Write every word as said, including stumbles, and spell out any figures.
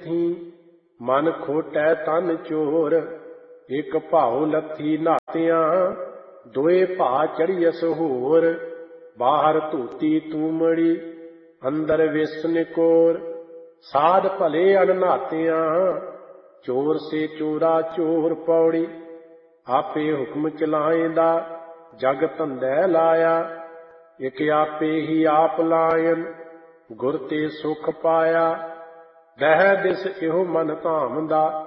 ਥੀ, ਮਨ ਖੋਟੈ ਤਨ ਚੋਰ। ਇੱਕ ਭਾਉ ਲੱਥੀ ਨਾਤਿਆਂ, ਦੋਏ ਭਾ ਚੜੀਅਸ ਹੋਰ। ਬਾਹਰ ਧੋਤੀ ਤੂਮੜੀ, ਅੰਦਰ ਵਿਸ ਨਿਕੋਰ। ਸਾਧ ਭਲੇ ਅਨਨਾਤਿਆਂ, ਚੋਰ ਸੇ ਚੋਰਾ ਚੋਰ। ਪੌੜੀ ਆਪੇ ਹੁਕਮ ਚਲਾਏਂਦਾ, ਜਗ ਧੰਦੈ ਲਾਇਆ। ਇਕ ਆਪੇ ਹੀ ਆਪ ਲਾਇਨ, ਗੁਰ ਤੇ ਸੁਖ ਪਾਇਆ। ਬਹਿ ਦਿਸ ਇਹੋ ਮਨ ਧਾਮ ਦਾ,